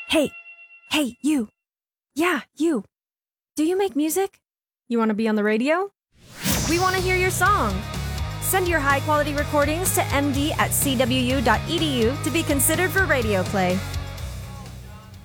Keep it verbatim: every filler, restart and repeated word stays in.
Hey, hey, you. Yeah, you. Do you make music? You want to be on the radio? We want to hear your song. Send your high-quality recordings to m d at c w u dot e d u to be considered for radio play.